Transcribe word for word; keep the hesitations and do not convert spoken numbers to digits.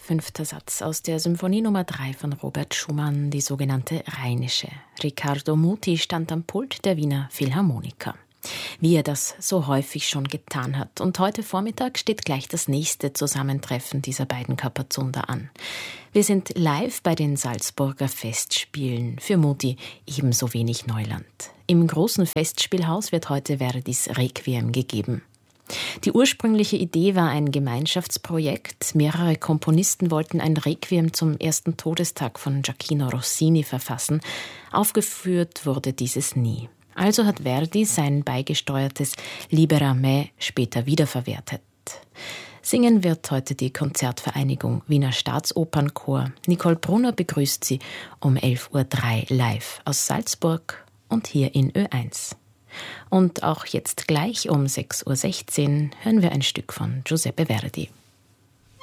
fünfter Satz aus der Symphonie Nummer drei von Robert Schumann, die sogenannte Rheinische. Riccardo Muti stand am Pult der Wiener Philharmoniker. Wie er das so häufig schon getan hat. Und heute Vormittag steht gleich das nächste Zusammentreffen dieser beiden Capazunder an. Wir sind live bei den Salzburger Festspielen. Für Muti ebenso wenig Neuland. Im großen Festspielhaus wird heute Verdis Requiem gegeben. Die ursprüngliche Idee war ein Gemeinschaftsprojekt. Mehrere Komponisten wollten ein Requiem zum ersten Todestag von Gioacchino Rossini verfassen. Aufgeführt wurde dieses nie. Also hat Verdi sein beigesteuertes Libera Me später wiederverwertet. Singen wird heute die Konzertvereinigung Wiener Staatsopernchor. Nicole Brunner begrüßt sie um elf Uhr drei live aus Salzburg und hier in Ö eins. Und auch jetzt gleich um sechs Uhr sechzehn hören wir ein Stück von Giuseppe Verdi.